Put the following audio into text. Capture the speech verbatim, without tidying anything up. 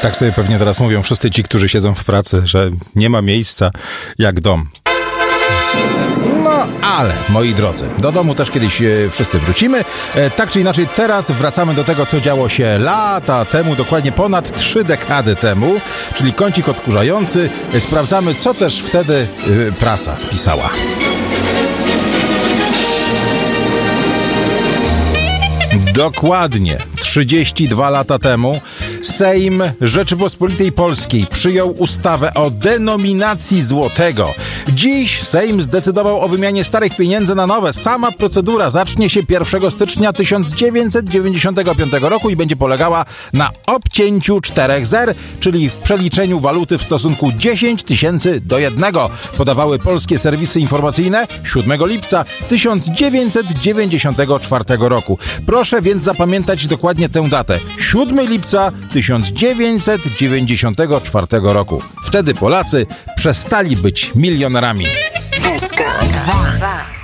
Tak sobie pewnie teraz mówią wszyscy ci, którzy siedzą w pracy, że nie ma miejsca jak dom. No, ale, moi drodzy, do domu też kiedyś e, wszyscy wrócimy. E, tak czy inaczej, teraz wracamy do tego, co działo się lata temu, dokładnie ponad trzy dekady temu, czyli kącik odkurzający. E, sprawdzamy, co też wtedy e, prasa pisała. Dokładnie trzydzieści dwa lata temu Sejm Rzeczypospolitej Polskiej przyjął ustawę o denominacji złotego. Dziś Sejm zdecydował o wymianie starych pieniędzy na nowe. Sama procedura zacznie się pierwszego stycznia tysiąc dziewięćset dziewięćdziesiątego piątego roku i będzie polegała na obcięciu czterech zer, czyli w przeliczeniu waluty w stosunku dziesięć tysięcy do jednego. Podawały polskie serwisy informacyjne siódmego lipca tysiąc dziewięćset dziewięćdziesiątego czwartego roku. Proszę więc zapamiętać dokładnie tę datę. siódmego lipca tysiąc dziewięćset dziewięćdziesiątego czwartego roku. Wtedy Polacy przestali być milionerami. S K dwa.